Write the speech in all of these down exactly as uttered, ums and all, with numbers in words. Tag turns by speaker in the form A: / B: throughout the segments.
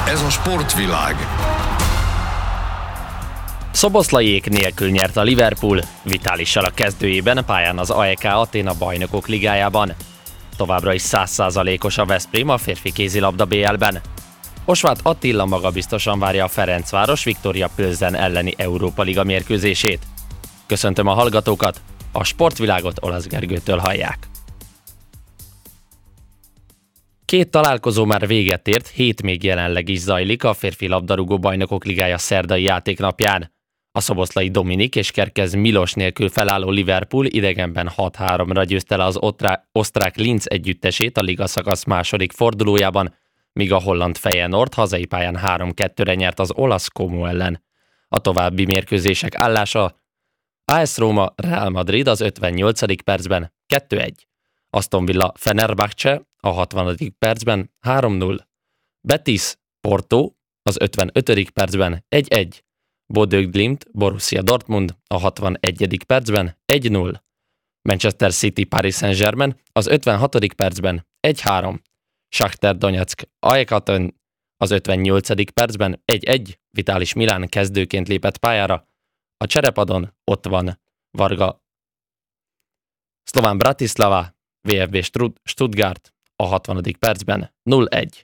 A: Ez a sportvilág.
B: Szoboszlaiék nélkül nyert a Liverpool, Vitálissal a kezdőjében, pályán az á e ká Athéna Bajnokok Ligájában. Továbbra is száz százalékos a Veszprém a férfi kézilabda bé el-ben. Osváth Attila magabiztosan várja a Ferencváros Viktoria Plzen elleni Európa Liga mérkőzését. Köszöntöm a hallgatókat, a sportvilágot Olasz Gergőtől hallják. Két találkozó már véget ért, hét még jelenleg is zajlik a férfi labdarúgó Bajnokok Ligája szerdai játéknapján. A szoboszlai Dominik és Kerkez Milos nélkül felálló Liverpool idegenben hat háromra győzte le az otrá- osztrák Linz együttesét a liga szakasz második fordulójában, míg a holland Feyenoord hazai pályán három kettőre nyert az olasz Como ellen. A további mérkőzések állása: á es Róma Real Madrid az ötvennyolcadik percben kettő egy, Aston Villa Fenerbahce a hatvanadik percben három null, Betis Porto az ötvenötödik percben egy egy, Bodø Glimt Borussia Dortmund a hatvanegyedik percben egy null, Manchester City Paris Saint-Germain az ötvenhatodik percben egy három, Shakhtar Donetsk á e ká Athén az ötvennyolcadik percben egy egy, Vitális Milán kezdőként lépett pályára, a cserepadon ott van Varga Slovan Bratislava vé ef bé Stuttgart a hatvanadik percben nulla egy.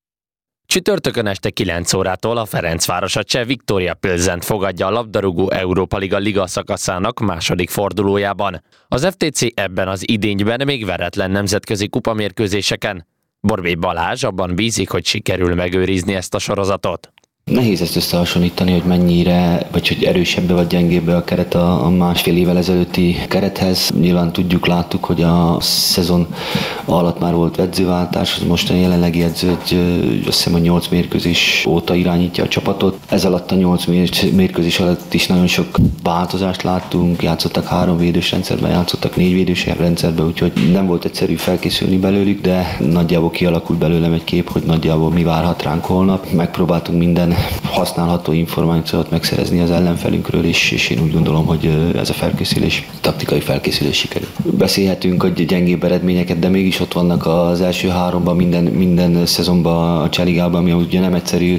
B: Csütörtökön este kilenc órától a Ferencváros a cseh Viktoria Plzent fogadja a labdarúgó Európa Liga liga szakaszának második fordulójában. Az ef té cé ebben az idényben még veretlen nemzetközi kupamérkőzéseken. Borbély Balázs abban bízik, hogy sikerül megőrizni ezt a sorozatot.
C: Nehéz ezt összehasonlítani, hogy mennyire, vagy hogy erősebb vagy gyengébb a keret a, a másfél évvel ezelőtti kerethez. Nyilván tudjuk, láttuk, hogy a szezon alatt már volt edzőváltás, az mostani jelenlegi edző, egy, azt hiszem, hogy nyolc mérkőzés óta irányítja a csapatot. Ez alatt a nyolc mérkőzés alatt is nagyon sok változást láttunk, játszottak három védős rendszerben, játszottak négy védős rendszerben, úgyhogy nem volt egyszerű felkészülni belőlük, de nagyjából kialakult belőlem egy kép, hogy nagyjából mi várhat ránk holnap. Megpróbáltunk minden használható információt megszerezni az ellenfelünkről, és, és én úgy gondolom, hogy ez a felkészülés, taktikai felkészülés sikerül. Beszélhetünk hogy gyengébb eredményeket, de mégis ott vannak az első háromban minden, minden szezonban a Cseligában, ami ugye nem egyszerű,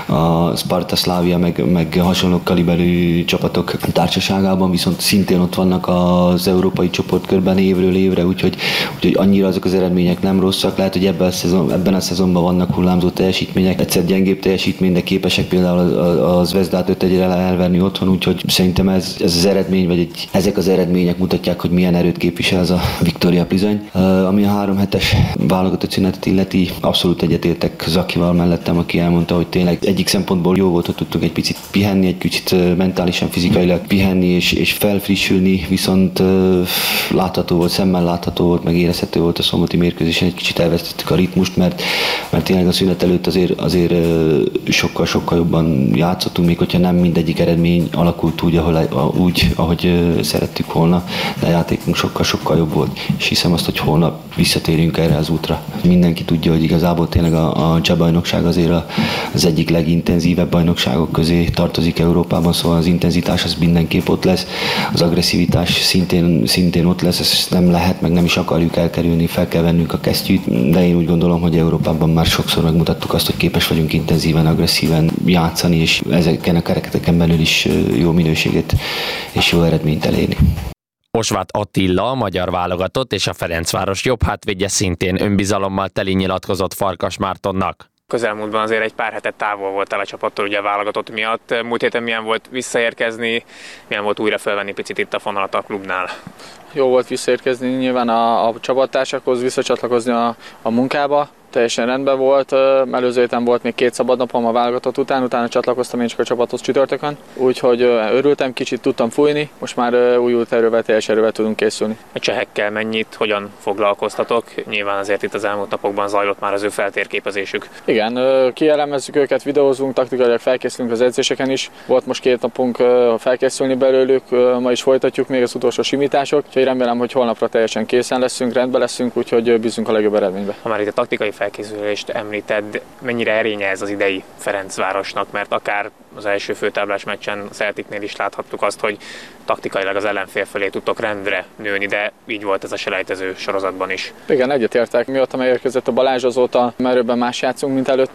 C: a Sparta, Slavia, meg, meg hasonló kaliberű csapatok társaságában, viszont szintén ott vannak az európai csoportkörben évről évre, úgyhogy, úgyhogy annyira azok az eredmények nem rosszak. Lehet, hogy ebben a, szezon, ebben a szezonban vannak hullámzó teljesítmények, egyszer gyengébb teljesítmény, de képesek például a Zvezdát öt egyre elverni otthon, úgyhogy szerintem ez, ez az eredmény, vagy egy, ezek az eredmények mutatják, hogy milyen erőt képvisel ez a Viktoria Plzeň. Uh, ami a három hetes válogatott szünetet illeti, abszolút egyetértek Zakival mellettem, aki elmondta, hogy tényleg egyik szempontból jó volt, hogy tudtuk egy picit pihenni, egy kicsit mentálisan, fizikailag pihenni és, és felfrissülni, viszont uh, látható volt, szemmel látható volt, meg érezhető volt a szombati mérkőzésen, egy kicsit elvesztettük a ritmust, mert, mert tényleg a szünet előtt azért, azért uh, sokkal sokkal jobban játszottunk, még hogyha nem mindegyik eredmény alakult úgy, ahol, úgy ahogy szerettük volna, de a játékunk sokkal-sokkal jobb volt, és hiszem azt, hogy holnap visszatérünk erre az útra. Mindenki tudja, hogy igazából tényleg a, a cseh bajnokság azért az egyik legintenzívebb bajnokságok közé tartozik Európában, szóval az intenzitás az mindenképp ott lesz, az agresszivitás szintén, szintén ott lesz, ezt nem lehet, meg nem is akarjuk elkerülni, fel kell vennünk a kesztyűt, de én úgy gondolom, hogy Európában már sokszor megmutattuk azt, hogy képes vagyunk intenzíven, agresszíven játszani, és ezeken a kereketeken belül is jó minőséget és jó eredményt elérni.
B: Osváth Attila, a magyar válogatott és a Ferencváros jobb hátvédje szintén önbizalommal teli nyilatkozott Farkas Mártonnak.
D: Közelmúltban azért egy pár hetet távol voltál a csapattól ugye a válogatott miatt. Múlt héten milyen volt visszaérkezni, milyen volt újra felvenni picit itt a fonalat a klubnál?
E: Jó volt visszaérkezni nyilván a, a csapattársakhoz, visszacsatlakozni a, a munkába. Teljesen rendben volt, előző héten volt még két szabadnapom a válogatott után, utána csatlakoztam én csak a csapathoz csütörtökön, úgyhogy örültem, kicsit tudtam fújni, most már újult erővel, teljes erővel tudunk készülni.
D: A csehekkel mennyit, hogyan foglalkoztatok? Nyilván azért itt az elmúlt napokban zajlott már az ő feltérképezésük.
E: Igen, kielemezzük őket, videózunk, taktikailag felkészülünk az edzéseken is. Volt most két napunk felkészülni belőlük, ma is folytatjuk még az utolsó simítások, úgyhogy remélem, hogy holnapra teljesen készen leszünk, rendben leszünk, úgyhogy bízunk a legjobb eredménybe.
D: Ha már itt a taktikai felkészülést említed, mennyire erénye ez az idei Ferencvárosnak, mert akár az első főtáblás meccsen a Celticnél is láthattuk azt, hogy taktikailag az ellenfél felé tudtok rendre nőni, de így volt ez a selejtező sorozatban is.
E: Igen, egyetértek. Mióta megérkezett a Balázs, azóta merőben más játszunk, mint előtte.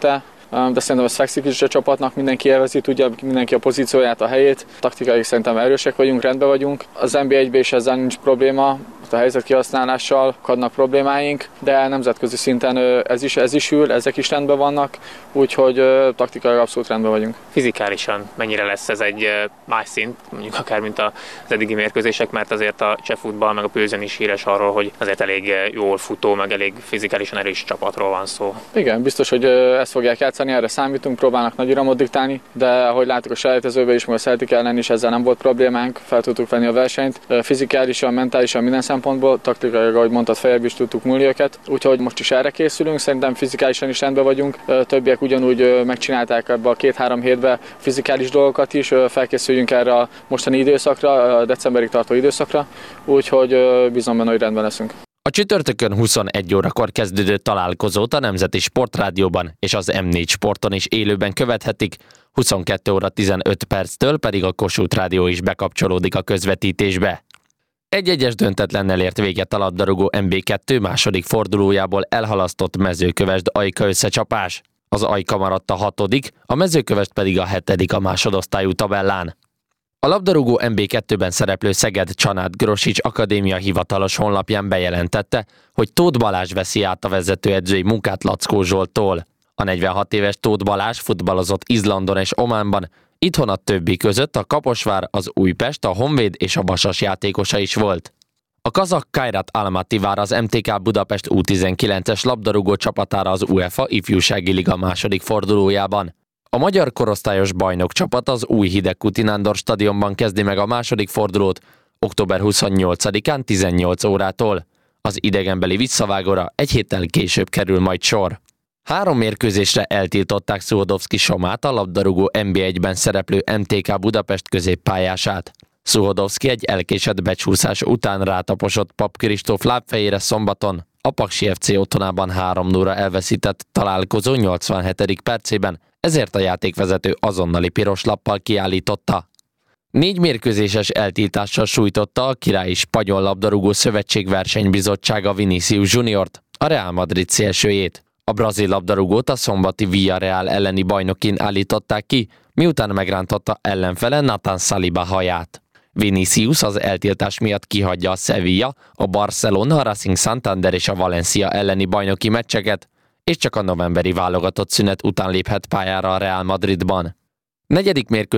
E: de szerintem ez fekszik is a csapatnak, mindenki élvezi, tudja mindenki a pozícióját, a helyét. Taktikai szerintem erősek vagyunk, rendben vagyunk. Az en bé egyben is ezzel nincs probléma, a helyzet kihasználással adnak problémáink, de nemzetközi szinten ez is, ez is ül, ezek is rendben vannak, úgyhogy taktikai abszolút rendben vagyunk.
D: Fizikálisan mennyire lesz ez egy más szint, mondjuk akár mint az eddigi mérkőzések, mert azért a cseh futball meg a Pilsen is híres arról, hogy azért elég jól futó, meg elég fizikálisan erős csapatról van szó.
E: Igen, biztos, hogy ezt fogják játszani, erre számítunk, próbálnak nagy iramot diktálni, de ahogy láttuk a selejtezőben is, meg a Celtic ellen is ezzel nem volt problémánk, fel tudtuk venni a versenyt. Fizikálisan, mentálisan, minden szempontból, taktikailag, ahogy mondtad, feljebb is tudtuk múlni őket, úgyhogy most is erre készülünk, szerintem fizikálisan is rendben vagyunk. Többiek ugyanúgy megcsinálták ebbe a két-három hétbe fizikális dolgokat is, felkészüljünk erre a mostani időszakra, a decemberig tartó időszakra, úgyhogy bízom benne, hogy rendben leszünk.
B: A csütörtökön huszonegy órakor kezdődő találkozót a Nemzeti Sportrádióban és az em négy Sporton is élőben követhetik, huszonkettő óra tizenöt perctől pedig a Kossuth Rádió is bekapcsolódik a közvetítésbe. Egy-egyes döntetlennel ért véget a labdarúgó em bé kettő második fordulójából elhalasztott Mezőkövesd-Ajka összecsapás. Az Ajka maradt a hatodik, a Mezőkövesd pedig a hetedik a másodosztályú tabellán. A labdarúgó em bé kettőben szereplő Szeged-Csanád-Grosics Akadémia hivatalos honlapján bejelentette, hogy Tóth Balázs veszi át a vezetőedzői munkát Lackó Zsolttól. A negyvenhat éves Tóth Balázs futballozott Izlandon és Ománban, itthon a többi között a Kaposvár, az Újpest, a Honvéd és a Vasas játékosa is volt. A kazak Kairat Almaty vár az em té ká Budapest U tizenkilences labdarúgó csapatára az UEFA ifjúsági liga második fordulójában. A magyar korosztályos bajnok csapat az új Hidegkuti Nándor stadionban kezdi meg a második fordulót október huszonnyolcadikán tizennyolc órától. Az idegenbeli visszavágóra egy héttel később kerül majd sor. Három mérkőzésre eltiltották Szuhodovszki Somát, a labdarúgó em bé egyben szereplő em té ká Budapest középpályását. Szuhodovszki egy elkésett becsúszás után rátaposott Pap Kristóf lábfejére szombaton, a Paksi ef cé otthonában három nulla elveszített találkozó nyolcvanhetedik percében, ezért a játékvezető azonnali piros lappal kiállította. Négy mérkőzéses eltiltással sújtotta a Királyi Spanyol Labdarúgó Szövetség versenybizottsága Vinicius Juniort, a Real Madrid szélsőjét. A brazil labdarúgót a szombati Villarreal elleni bajnokin állították ki, miután megrántotta ellenfele Nathan Saliba haját. Vinicius az eltiltás miatt kihagyja a Sevilla, a Barcelona, a Racing Santander és a Valencia elleni bajnoki meccseket, és csak a novemberi válogatott szünet után léphet pályára a Real Madridban. Negyedik mérkőzés